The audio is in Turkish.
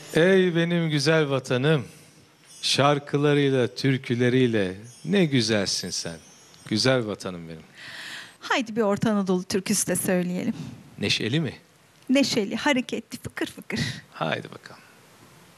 Ey benim güzel vatanım, şarkılarıyla, türküleriyle ne güzelsin sen. Güzel vatanım benim. Haydi bir Orta Anadolu türküsü de söyleyelim. Neşeli mi? Neşeli, hareketli, fıkır fıkır. Haydi bakalım.